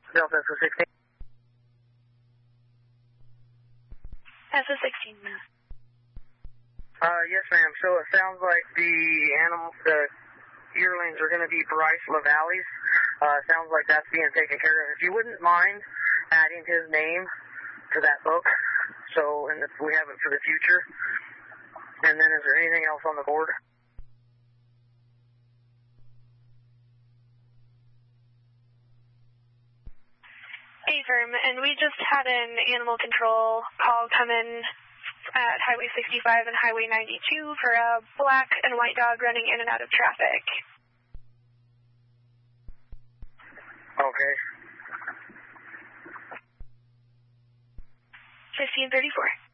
Delta SO16. SO16. Yes, ma'am. So it sounds like the yearlings are going to be Bryce LaValle's. Sounds like that's being taken care of. If you wouldn't mind adding his name to that book, so and if we have it for the future. And then is there anything else on the board? Affirm, and we just had an animal control call come in at Highway 65 and Highway 92 for a black and white dog running in and out of traffic. Okay. 1534.